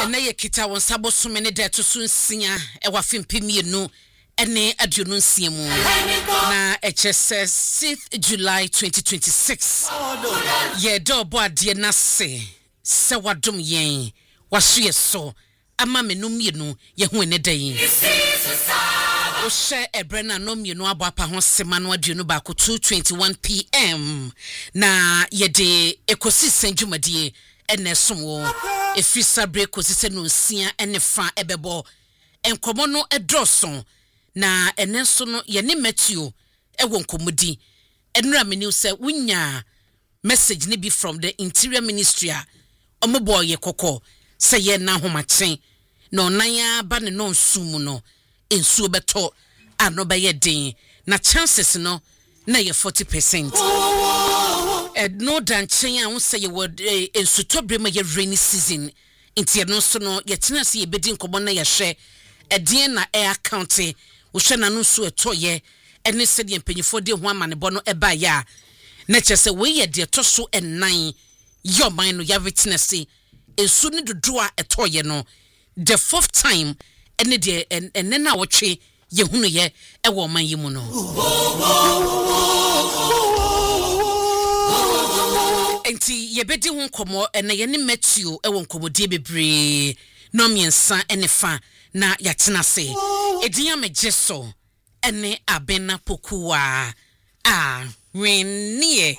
na ye kita won sabo so me ne de to so nsia e wa fempemienu ene aduonu nsia mu na HSS 6th July 2026 ye do bo ade na se wadom yen wahye so ama menumienu ye hu ne dan o she ebrena no mienu abapa ho sema no aduonu ba ko 2:21 PM na ye de ekosi sanjumadie ene somwo efri sabre kosi se no nsia ene fa ebebo enkomo no edroso na ene so no ye ne Matthew ewo nkomodi enura meni se wunya message ne be from the Interior Ministry a omobo ye kokko se ye na homachen no nan ba ne no nsumu no ensuo beto ano ba ye den na chances no na ye 40%. No dan chen a won say ye would ensutobre ma ye rainy season inti no so no ye tena se ye bedi nkomo na ye hwe edin na air county wo hwe na no so etoye ene se de mpanyifo de ho amanebo no eba ya na chese we ye de to so enan yo man no ya witness ensu ni dodo a etoye no the fourth time ene de ene na wotwe ye hunu ye ewo man yi mu no enti ye bedi ho nkomo ene ye ne Matthew ewo nkomodie bebre no miensa ene fa na ya tena se edinya mejeso ene abena pokuwa a wenie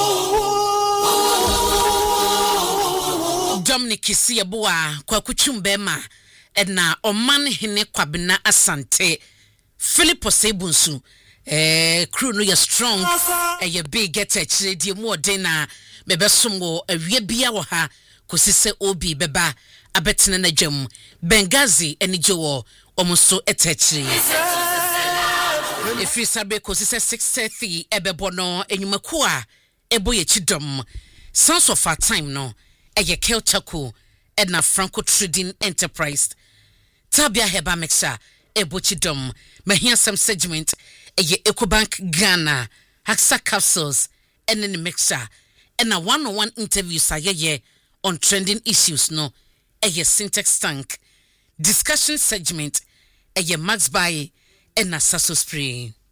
Dominic Sieboa kwa kuchumbema na oman hene kwabena asante Philip Osebunsu crew no ya strong ye big get a die mu odena mebesomwo awie bia wo ha kosise obi beba abetena na dwam Bengazi enijewo omuso etachiri efri sabe kosise 6:30 ebebo no enyumaku a eboye chidom sense of our time no eye Kelchako na Franco Trading Enterprise Tabia Heba Mexa ebochidom mahia some segment eye Ecobank Ghana Haxa Capsules ene Mexa na one-on-one interviews ayeye on trending issues no eye Syntax Tank discussion segment eye Max Baye na Sasso Spray